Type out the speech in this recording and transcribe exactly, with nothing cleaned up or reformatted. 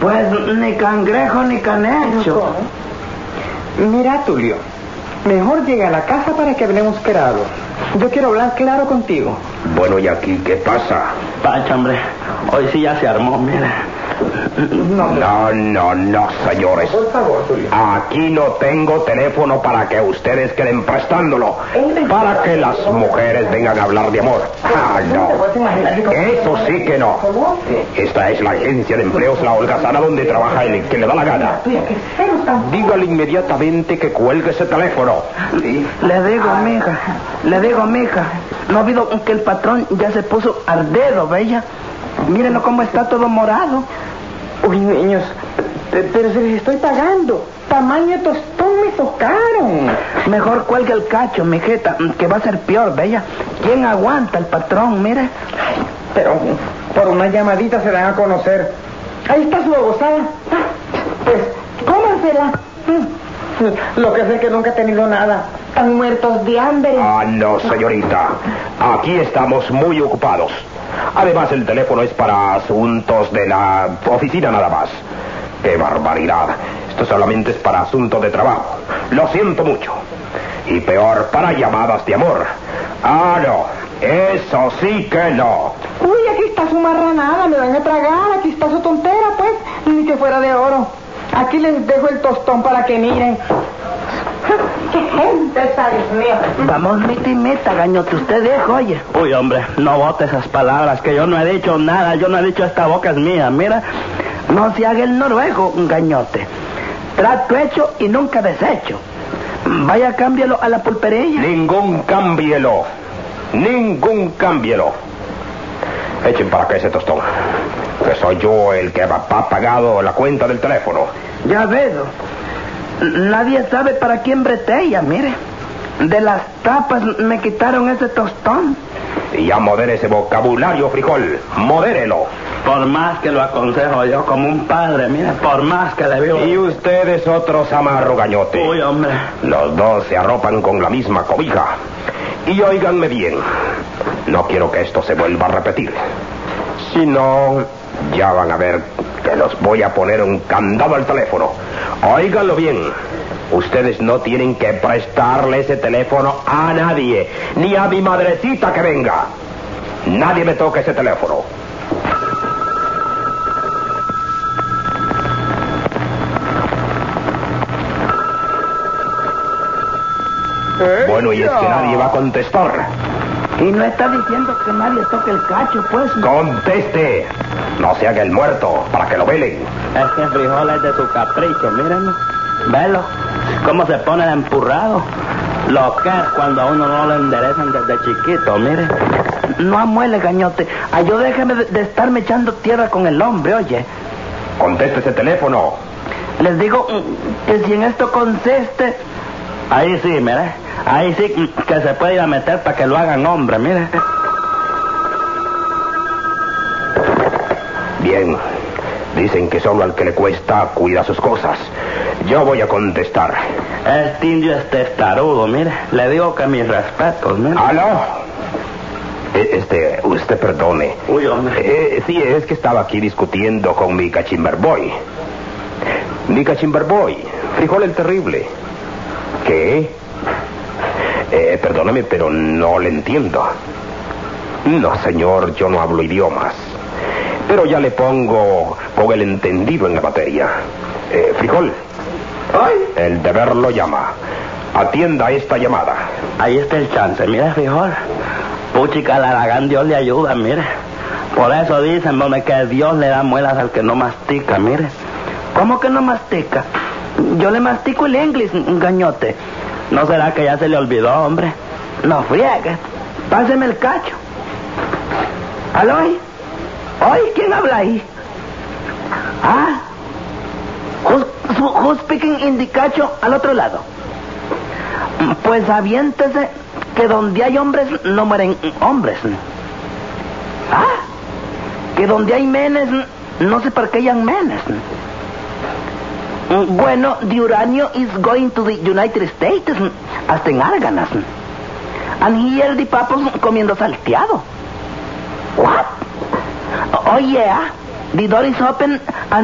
Pues ni cangrejo ni canecho. Mira, Tulio, mejor llega a la casa para que hablemos claro. Yo quiero hablar claro contigo. Bueno, ¿y aquí qué pasa? Pacha, hombre, hoy sí ya se armó, mira. No, no, no, no, señores. Por favor, Tulio. Aquí no tengo teléfono para que ustedes queden prestándolo. Para que las mujeres vengan a hablar de amor. Ah, no. Eso sí que no. Esta es la agencia de empleos La Holgazana, donde trabaja el que le da la gana. Dígale inmediatamente que cuelgue ese teléfono. Le digo, mija, le digo, mija, ¿no ha habido que el patrón ya se puso ardedo, bella? Mírenlo cómo está todo morado. Uy, niños, pero se les estoy pagando. Tamaño tostón me tocaron. Mejor cuelgue el cacho, mijita, que va a ser peor, bella. ¿Quién aguanta el patrón, mire? Pero por una llamadita se dan a conocer. Ahí está su babosada. Pues, cómansela. Lo que sé es que nunca he tenido nada. Están muertos de hambre. Ah, no, señorita. Aquí estamos muy ocupados. Además, el teléfono es para asuntos de la oficina nada más. ¡Qué barbaridad! Esto solamente es para asuntos de trabajo. Lo siento mucho. Y peor, para llamadas de amor. Ah, no. Eso sí que no. Uy, aquí está su marranada. Me van a tragar. Aquí está su tontera, pues. Ni que fuera de oro. Aquí les dejo el tostón para que miren. ¡Qué gente está, Dios mío! Vamos, mita meta, gañote, usted deja, oye. Uy, hombre, no bote esas palabras, que yo no he dicho nada, yo no he dicho esta boca es mía, mira. No se haga el noruego, gañote. Trato hecho y nunca deshecho. Vaya, cámbialo a la pulpería. Ningún cámbielo. Ningún cámbielo. Echen para acá ese tostón. Que soy yo el que ha pagado la cuenta del teléfono. Ya veo. Nadie sabe para quién bretella, mire. De las tapas me quitaron ese tostón. Y ya modere ese vocabulario, frijol. Modérelo. Por más que lo aconsejo yo como un padre, mire, por más que le vivo. Y ustedes otros amarro, gañote. Uy, hombre. Los dos se arropan con la misma cobija. Y óiganme bien. No quiero que esto se vuelva a repetir. Si no, ya van a ver que los voy a poner un candado al teléfono. Óiganlo bien. Ustedes no tienen que prestarle ese teléfono a nadie, ni a mi madrecita que venga. Nadie me toque ese teléfono. ¿Eh? Bueno, y es que nadie va a contestar. Y no está diciendo que nadie toque el cacho, pues. ¡Conteste! No se haga el muerto, para que lo velen. Es que frijol es de su capricho, mírenlo. Velo, cómo se pone de empurrado. Lo que es cuando a uno no lo enderezan desde chiquito, mire. No amuele, gañote. Ay, yo déjeme de, de estarme echando tierra con el hombre, oye. Conteste ese teléfono. Les digo mm, que si en esto consiste... Ahí sí, mire. Ahí sí que se puede ir a meter para que lo hagan hombre, mire. Bien. Dicen que solo al que le cuesta cuida sus cosas. Yo voy a contestar. Este indio es testarudo, mire. Le digo que mis respetos, mire. ¿Aló? Eh, Este, usted perdone. Uy, hombre. Eh, sí, es que estaba aquí discutiendo con mi cachimberboy. Mi cachimberboy, frijol el terrible. ¿Qué? Eh, perdóneme, pero no le entiendo. No, señor, yo no hablo idiomas. Pero ya le pongo con el entendido en la materia. Eh, frijol. ¡Ay! El deber lo llama. Atienda esta llamada. Ahí está el chance, mire, frijol. Puchica, al Aragán Dios le ayuda, mire. Por eso dicen, donde que Dios le da muelas al que no mastica, mire. ¿Cómo que no mastica? Yo le mastico el inglés, gañote. ¿No será que ya se le olvidó, hombre? No friegue. Páseme el cacho. ¿Aló? ¿Oye? ¿Quién habla ahí? ¿Ah? Who's, who's speaking in the cacho al otro lado? Pues aviéntese que donde hay hombres no mueren hombres. ¿Ah? Que donde hay menes no se parquean menes. Bueno, the uranio is going to the United States, hasta en Arganas. And here the papos comiendo salteado. What? Oh yeah, the door is open and